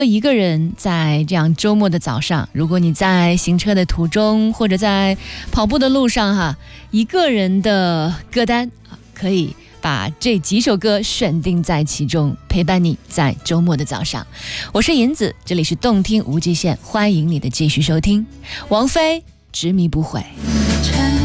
一个人在这样周末的早上，如果你在行车的途中或者在跑步的路上哈，一个人的歌单可以把这几首歌选定在其中，陪伴你在周末的早上。我是银子，这里是动听无极限，欢迎你的继续收听。王菲执迷不悔。